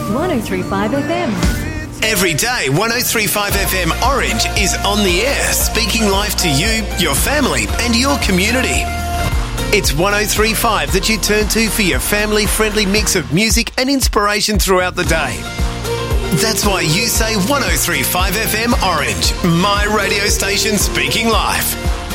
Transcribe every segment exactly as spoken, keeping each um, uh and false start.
one oh three point five F M. Every day, one oh three point five F M Orange is on the air, speaking life to you, your family and your community. It's one oh three point five that you turn to for your family-friendly mix of music and inspiration throughout the day. That's why you say one oh three point five F M Orange, my radio station speaking life.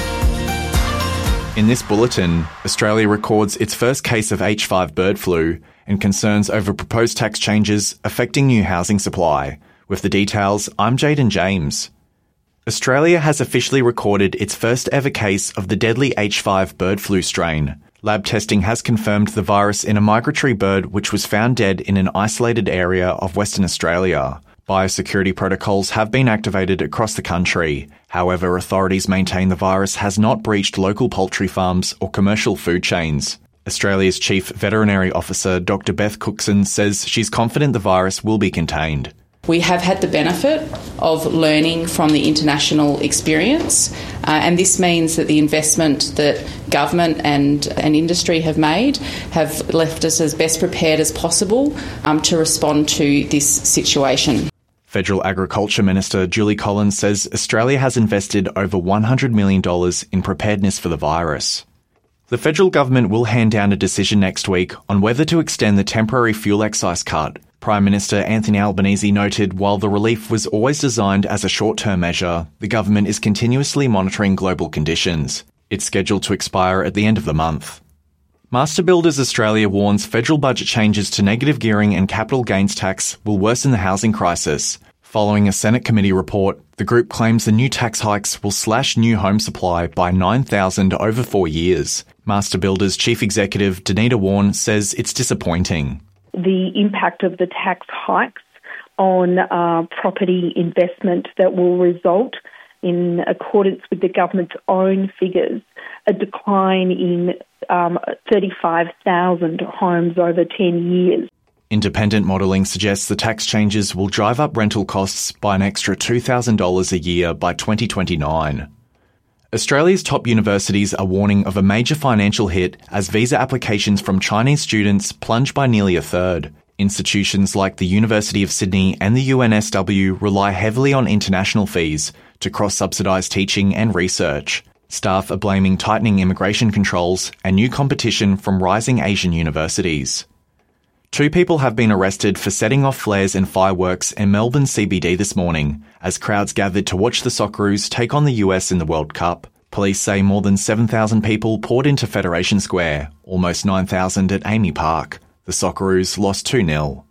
In this bulletin, Australia records its first case of H five bird flu and concerns over proposed tax changes affecting new housing supply. With the details, I'm Jaden James. Australia has officially recorded its first ever case of the deadly H five bird flu strain. Lab testing has confirmed the virus in a migratory bird which was found dead in an isolated area of Western Australia. Biosecurity protocols have been activated across the country. However, authorities maintain the virus has not breached local poultry farms or commercial food chains. Australia's Chief Veterinary Officer, Doctor Beth Cookson, says she's confident the virus will be contained. We have had the benefit of learning from the international experience, uh, and this means that the investment that government and, and industry have made have left us as best prepared as possible um, to respond to this situation. Federal Agriculture Minister Julie Collins says Australia has invested over one hundred million dollars in preparedness for the virus. The federal government will hand down a decision next week on whether to extend the temporary fuel excise cut. Prime Minister Anthony Albanese noted while the relief was always designed as a short-term measure, the government is continuously monitoring global conditions. It's scheduled to expire at the end of the month. Master Builders Australia warns federal budget changes to negative gearing and capital gains tax will worsen the housing crisis. Following a Senate committee report, the group claims the new tax hikes will slash new home supply by nine thousand over four years. Master Builders Chief Executive Danita Warren says it's disappointing. The impact of the tax hikes on uh, property investment that will result, in accordance with the government's own figures, a decline in um, thirty-five thousand homes over ten years. Independent modelling suggests the tax changes will drive up rental costs by an extra two thousand dollars a year by twenty twenty-nine. Australia's top universities are warning of a major financial hit as visa applications from Chinese students plunge by nearly a third. Institutions like the University of Sydney and the U N S W rely heavily on international fees to cross-subsidise teaching and research. Staff are blaming tightening immigration controls and new competition from rising Asian universities. Two people have been arrested for setting off flares and fireworks in Melbourne C B D this morning as crowds gathered to watch the Socceroos take on the U S in the World Cup. Police say more than seven thousand people poured into Federation Square, almost nine thousand at Amy Park. The Socceroos lost two nil.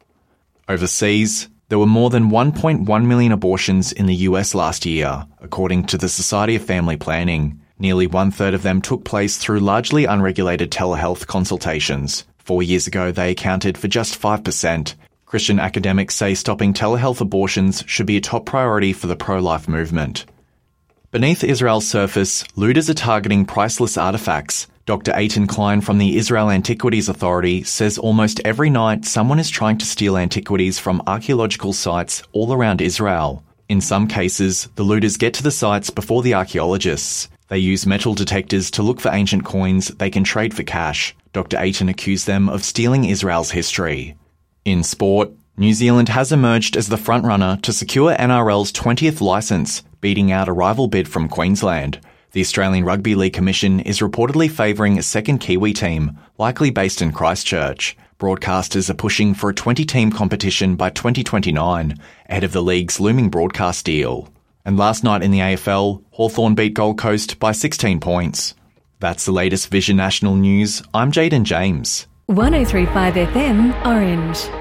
Overseas, there were more than one point one million abortions in the U S last year, according to the Society of Family Planning. Nearly one-third of them took place through largely unregulated telehealth consultations. Four years ago, they accounted for just five percent. Christian academics say stopping telehealth abortions should be a top priority for the pro-life movement. Beneath Israel's surface, looters are targeting priceless artefacts. Doctor Eitan Klein from the Israel Antiquities Authority says almost every night someone is trying to steal antiquities from archaeological sites all around Israel. In some cases, the looters get to the sites before the archaeologists. They use metal detectors to look for ancient coins they can trade for cash. Doctor Eitan accused them of stealing Israel's history. In sport, New Zealand has emerged as the frontrunner to secure N R L's twentieth licence, beating out a rival bid from Queensland. The Australian Rugby League Commission is reportedly favouring a second Kiwi team, likely based in Christchurch. Broadcasters are pushing for a twenty-team competition by twenty twenty-nine, ahead of the league's looming broadcast deal. And last night in the A F L, Hawthorn beat Gold Coast by sixteen points. That's the latest Vision National News. I'm Jaden James. one oh three point five F M Orange.